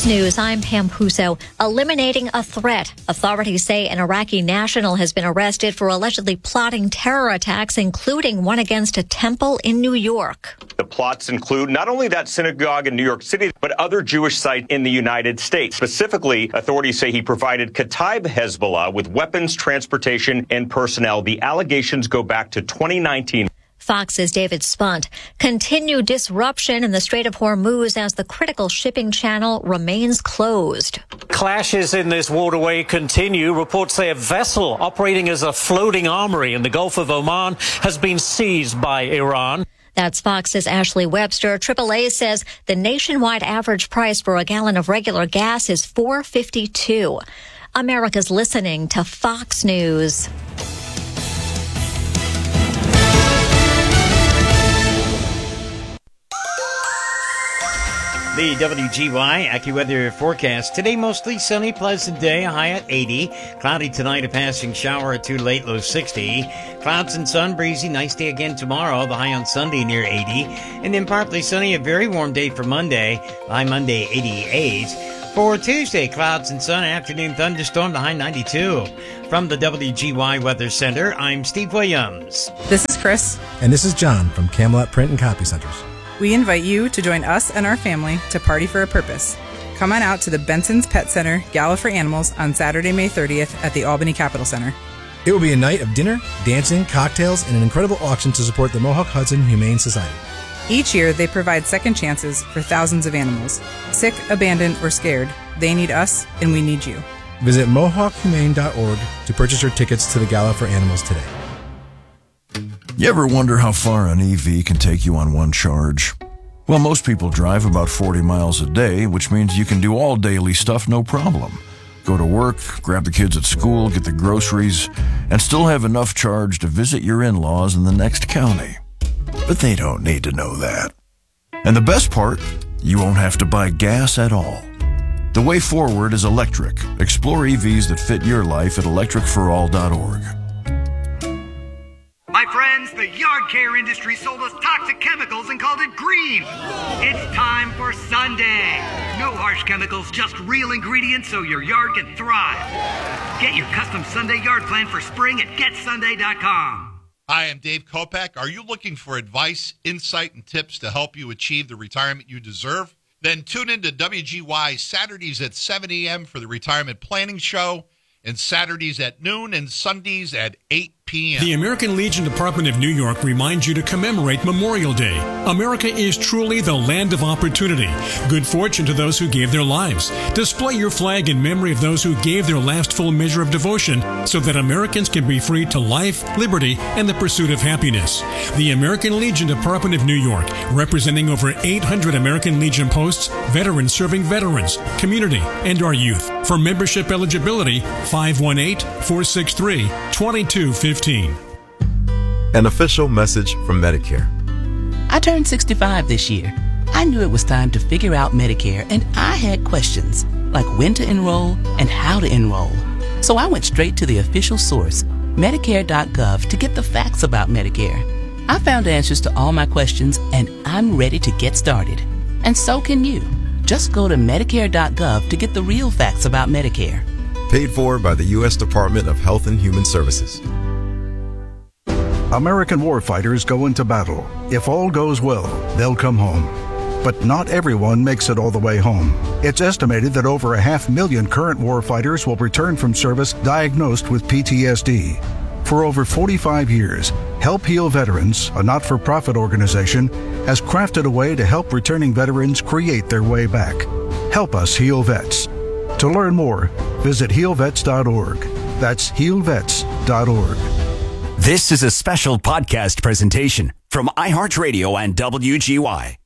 News, I'm Pam Puso. Eliminating a threat. Authorities say an Iraqi national has been arrested for allegedly plotting terror attacks, including one against a temple in New York. The plots include not only that synagogue in New York City, but other Jewish sites in the United States. Specifically, authorities say he provided Kataib Hezbollah with weapons, transportation, and personnel. The allegations go back to 2019. Fox's David Spunt. Continued disruption in the Strait of Hormuz as the critical shipping channel remains closed. Clashes in this waterway continue. Reports say a vessel operating as a floating armory in the Gulf of Oman has been seized by Iran. That's Fox's Ashley Webster. AAA says the nationwide average price for a gallon of regular gas is $4.52. America's listening to Fox News. The WGY AccuWeather forecast. Today, mostly sunny, pleasant day, a high at 80. Cloudy tonight, a passing shower at 2, late low 60. Clouds and sun, breezy, nice day again tomorrow, the high on Sunday near 80. And then partly sunny, a very warm day for Monday, the high Monday 88. For Tuesday, clouds and sun, afternoon thunderstorm, the high 92. From the WGY Weather Center, I'm Steve Williams. This is Chris. And this is John from Camelot Print and Copy Centers. We invite you to join us and our family to party for a purpose. Come on out to the Benson's Pet Center Gala for Animals on Saturday, May 30th at the Albany Capitol Center. It will be a night of dinner, dancing, cocktails, and an incredible auction to support the Mohawk Hudson Humane Society. Each year, they provide second chances for thousands of animals. Sick, abandoned, or scared, they need us, and we need you. Visit mohawkhumane.org to purchase your tickets to the Gala for Animals today. You ever wonder how far an EV can take you on one charge? Well, most people drive about 40 miles a day, which means you can do all daily stuff no problem. Go to work, grab the kids at school, get the groceries, and still have enough charge to visit your in-laws in the next county. But they don't need to know that. And the best part, you won't have to buy gas at all. The way forward is electric. Explore EVs that fit your life at electricforall.org. My friends, the yard care industry sold us toxic chemicals and called it green. It's time for Sunday. No harsh chemicals, just real ingredients so your yard can thrive. Get your custom Sunday yard plan for spring at getsunday.com. Hi, I'm Dave Kopak. Are you looking for advice, insight, and tips to help you achieve the retirement you deserve? Then tune in to WGY Saturdays at 7 a.m. for the Retirement Planning Show, and Saturdays at noon and Sundays at 8 p.m. The American Legion Department of New York reminds you to commemorate Memorial Day. America is truly the land of opportunity. Good fortune to those who gave their lives. Display your flag in memory of those who gave their last full measure of devotion so that Americans can be free to life, liberty, and the pursuit of happiness. The American Legion Department of New York, representing over 800 American Legion posts, veterans serving veterans, community, and our youth. For membership eligibility, 518-463-2215. An official message from Medicare. I turned 65 this year. I knew it was time to figure out Medicare, and I had questions, like when to enroll and how to enroll. So I went straight to the official source, Medicare.gov, to get the facts about Medicare. I found answers to all my questions, and I'm ready to get started. And so can you. Just go to Medicare.gov to get the real facts about Medicare. Paid for by the U.S. Department of Health and Human Services. American warfighters go into battle. If all goes well, they'll come home. But not everyone makes it all the way home. It's estimated that over 500,000 current warfighters will return from service diagnosed with PTSD. For over 45 years, Help Heal Veterans, a not-for-profit organization, has crafted a way to help returning veterans create their way back. Help us heal vets. To learn more, visit healvets.org. That's healvets.org. This is a special podcast presentation from iHeartRadio and WGY.